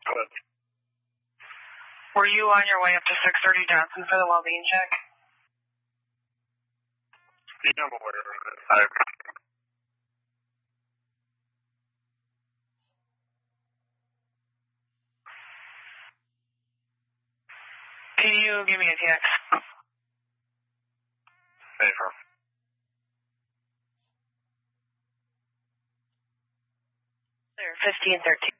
Were you on your way up to 630 Johnson for the well-being check? Yeah, I'm aware of it. Can you give me a text? Affirm. Sir, 1513.